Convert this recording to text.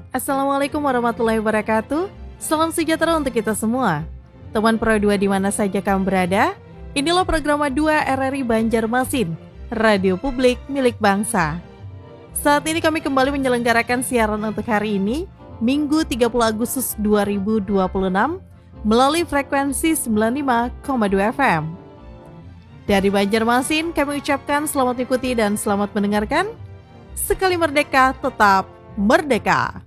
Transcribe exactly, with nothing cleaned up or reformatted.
Assalamualaikum warahmatullahi wabarakatuh. Salam sejahtera untuk kita semua. Teman Pro dua di mana saja kamu berada, inilah program dua R R I Banjarmasin, radio publik milik bangsa. Saat ini kami kembali menyelenggarakan siaran untuk hari ini, Minggu tiga puluh Agustus dua ribu dua puluh enam, melalui frekuensi sembilan puluh lima koma dua F M. Dari Banjarmasin, kami ucapkan selamat mengikuti dan selamat mendengarkan. Sekali merdeka, tetap merdeka.